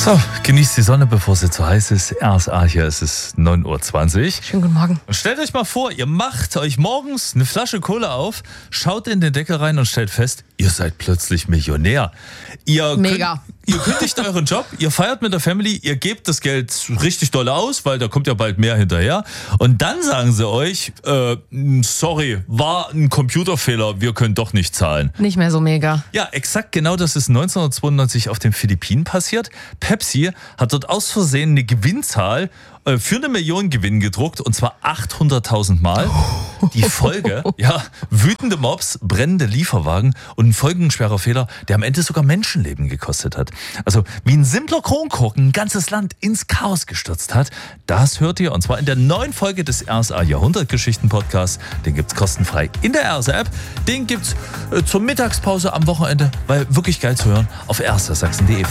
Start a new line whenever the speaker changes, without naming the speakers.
So, genießt die Sonne, bevor sie zu heiß ist. RSA, hier ist es 9:20 Uhr.
Schönen guten Morgen.
Und stellt euch mal vor, ihr macht euch morgens eine Flasche Cola auf, schaut in den Deckel rein und stellt fest, ihr seid plötzlich Millionär.
Mega.
Ihr kündigt euren Job, ihr feiert mit der Family, ihr gebt das Geld richtig doll aus, weil da kommt ja bald mehr hinterher. Und dann sagen sie euch, sorry, war ein Computerfehler, wir können doch nicht zahlen.
Nicht mehr so mega.
Ja, exakt genau das ist 1992 auf den Philippinen passiert. Pepsi hat dort aus Versehen eine Gewinnzahl für 1 Million Gewinn gedruckt, und zwar 800.000 Mal. Die Folge, wütende Mobs, brennende Lieferwagen und ein folgenschwerer Fehler, der am Ende sogar Menschenleben gekostet hat. Also wie ein simpler Kronkorken ein ganzes Land ins Chaos gestürzt hat, das hört ihr, und zwar in der neuen Folge des RSA Jahrhundertgeschichten-Podcasts. Den gibt's kostenfrei in der RSA-App. Den gibt's zur Mittagspause am Wochenende, weil wirklich geil zu hören, auf rsasachsen.de.